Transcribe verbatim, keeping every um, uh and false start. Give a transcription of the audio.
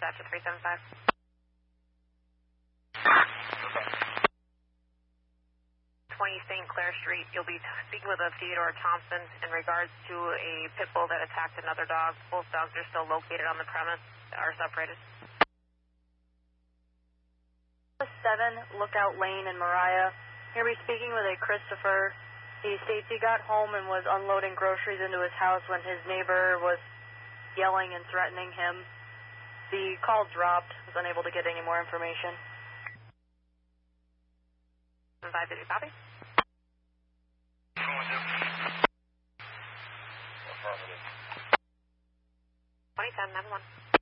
dispatch at three seven five. twenty Saint Clair Street. You'll be speaking with a Theodore Thompson in regards to a pit bull that attacked another dog. Both dogs are still located on the premise, are separated. seven, Lookout Lane in Mariah. Here we speaking with a Christopher. He states he got home and was unloading groceries into his house when his neighbor was yelling and threatening him. The call dropped. Was unable to get any more information. five, did you copy? twenty ten, nine one.